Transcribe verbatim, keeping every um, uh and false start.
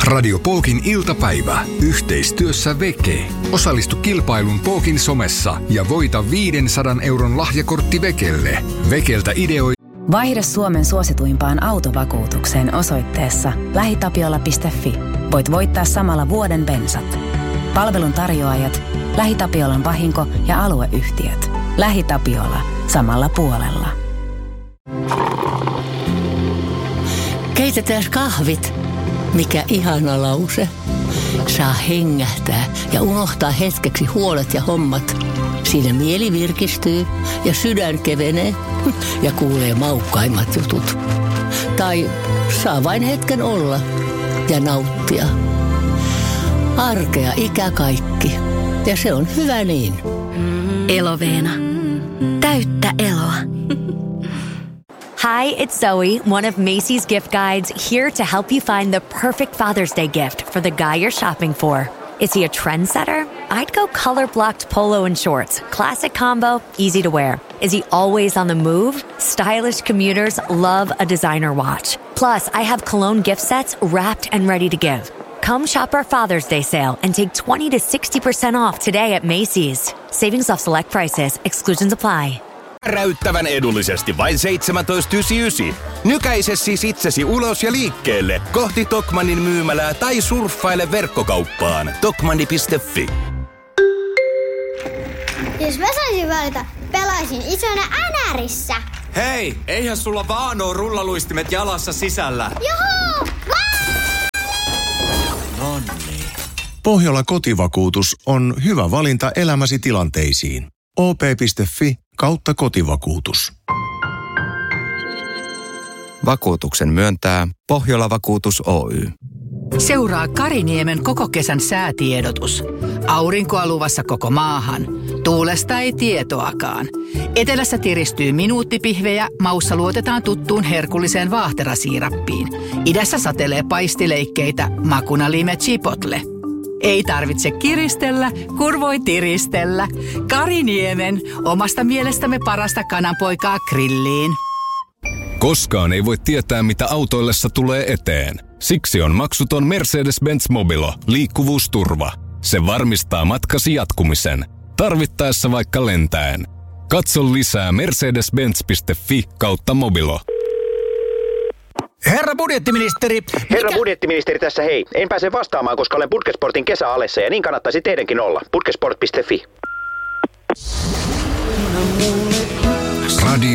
Radio Pookin iltapäivä. Yhteistyössä Veke. Osallistu kilpailun Pookin somessa ja voita viisisataa euron lahjakortti Vekelle. Vekeltä ideoi. Vaihda Suomen suosituimpaan autovakuutukseen osoitteessa lähitapiola piste fi. Voit voittaa samalla vuoden bensat. Palvelun tarjoajat, LähiTapiolan vahinko- ja alueyhtiöt. LähiTapiola. Samalla puolella. Keitetään kahvit. Mikä ihana lause. Saa hengähtää ja unohtaa hetkeksi huolet ja hommat. Siinä mieli virkistyy ja sydän kevenee ja kuulee maukkaimmat jutut. Tai saa vain hetken olla ja nauttia. Arkea ikä kaikki. Ja se on hyvä niin. Eloveena. Täyttä eloa. Hi, it's Zoe, one of Macy's gift guides, here to help you find the perfect Father's Day gift for the guy you're shopping for. Is he a trendsetter? I'd go color-blocked polo and shorts. Classic combo, easy to wear. Is he always on the move? Stylish commuters love a designer watch. Plus, I have cologne gift sets wrapped and ready to give. Come shop our Father's Day sale and take twenty to sixty percent off today at Macy's. Savings off select prices. Exclusions apply. Räyttävän edullisesti vain seitsemäntoista yhdeksänkymmentäyhdeksän. Nykäise siis itsesi ulos ja liikkeelle kohti Tokmannin myymälää tai surffaile verkkokauppaan. Tokmanni piste fi. Jos mä saisin valita, pelaisin isona Änärissä. Hei, eihän sulla vaan oo rullaluistimet jalassa sisällä. Juhu! Nonni. Pohjola kotivakuutus on hyvä valinta elämäsi tilanteisiin. o p piste fi kautta kotivakuutus. Vakuutuksen myöntää Pohjola Vakuutus Oy. Seuraa Kariniemen koko kesän säätiedotus. Aurinkoa luvassa koko maahan. Tuulesta ei tietoakaan. Etelässä tiristyy minuuttipihvejä, maussa luotetaan tuttuun herkulliseen vaahterasiirappiin. Idässä satelee paistileikkeitä, makuna lime chipotle. Ei tarvitse kiristellä, kun voi tiristellä. Kariniemen, omasta mielestämme parasta kananpoikaa grilliin. Koskaan ei voi tietää, mitä autoillessa tulee eteen. Siksi on maksuton Mercedes-Benz Mobilo, liikkuvuusturva. Se varmistaa matkasi jatkumisen. Tarvittaessa vaikka lentäen. Katso lisää mercedes-benz piste fi kautta mobilo. Herra budjettiministeri! Herra mikä... budjettiministeri tässä hei. En pääse vastaamaan, koska olen Putkesportin kesäalessa ja niin kannattaisi teidänkin olla. Putkesport piste fi. Radio